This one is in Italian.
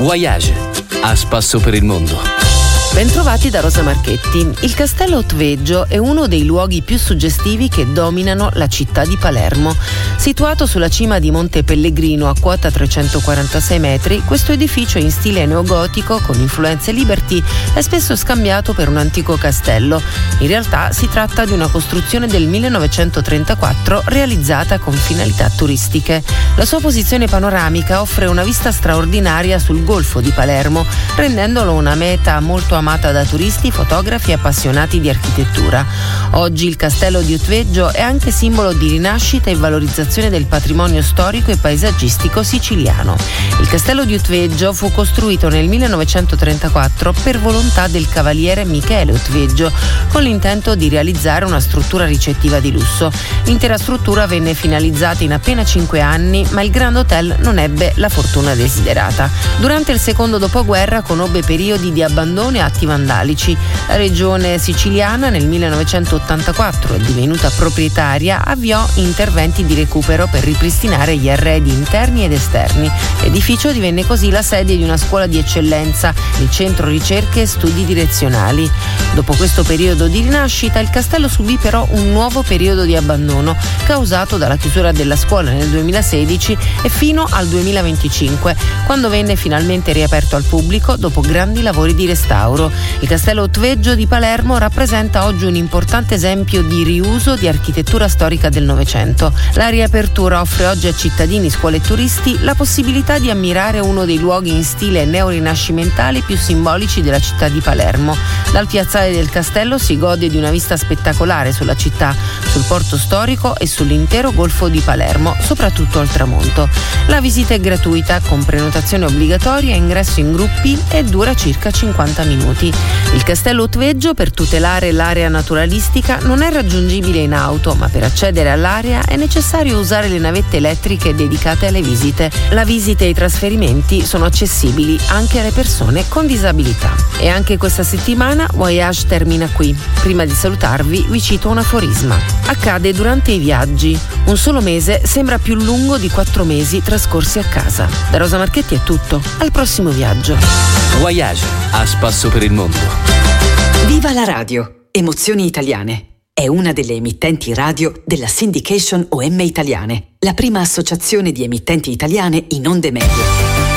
Voyage, a spasso per il mondo. Bentrovati da Rosa Marchetti. Il Castello Otveggio è uno dei luoghi più suggestivi che dominano la città di Palermo. Situato sulla cima di Monte Pellegrino a quota 346 metri, questo edificio in stile neogotico con influenze Liberty è spesso scambiato per un antico castello. In realtà si tratta di una costruzione del 1934 realizzata con finalità turistiche. La sua posizione panoramica offre una vista straordinaria sul golfo di Palermo, rendendolo una meta molto amata da turisti, fotografi e appassionati di architettura. Oggi il Castello di Otveggio è anche simbolo di rinascita e valorizzazione del patrimonio storico e paesaggistico siciliano. Il Castello di Otveggio fu costruito nel 1934 per volontà del cavaliere Michele Otveggio, con l'intento di realizzare una struttura ricettiva di lusso. L'intera struttura venne finalizzata in appena 5 anni, ma il Grand Hotel non ebbe la fortuna desiderata. Durante il secondo dopoguerra conobbe periodi di abbandono e atti vandalici. La regione siciliana nel 1984, divenuta proprietaria, avviò interventi di recupero per ripristinare gli arredi interni ed esterni. L'edificio divenne così la sede di una scuola di eccellenza, il Centro Ricerche e Studi Direzionali. Dopo questo periodo di rinascita, il castello subì però un nuovo periodo di abbandono causato dalla chiusura della scuola nel 2016 e fino al 2025, quando venne finalmente riaperto al pubblico dopo grandi lavori di restauro. Il Castello Otveggio di Palermo rappresenta oggi un importante esempio di riuso di architettura storica del Novecento. La riapertura offre oggi a cittadini, scuole e turisti la possibilità di ammirare uno dei luoghi in stile neorinascimentale più simbolici della città di Palermo. Dal piazzale del castello si gode di una vista spettacolare sulla città, sul porto storico e sull'intero golfo di Palermo, soprattutto al tramonto. La visita è gratuita, con prenotazione obbligatoria, ingresso in gruppi e dura circa 50 minuti. Il Castello Otveggio, per tutelare l'area naturalistica, non è raggiungibile in auto, ma per accedere all'area è necessario usare le navette elettriche dedicate alle visite. La visita e i trasferimenti sono accessibili anche alle persone con disabilità. E anche questa settimana Voyage termina qui. Prima di salutarvi vi cito un aforisma. Accade durante i viaggi. Un solo mese sembra più lungo di 4 mesi trascorsi a casa. Da Rosa Marchetti è tutto. Al prossimo viaggio. Voyage, a spasso per il mondo. Viva la radio! Emozioni italiane. È una delle emittenti radio della Syndication OM Italiane, la prima associazione di emittenti italiane in onde medie.